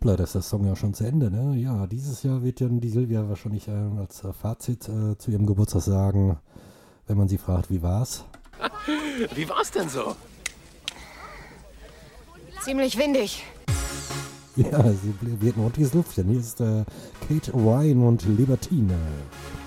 Hoppla, das ist der Song ja schon zu Ende, ne? Ja, dieses Jahr wird dann die Silvia wahrscheinlich als Fazit zu ihrem Geburtstag sagen, wenn man sie fragt, wie war's? Wie war's denn so? Ziemlich windig. Ja, sie wird ein ordentliches Luftchen. Hier ist Kate Ryan und Libertine.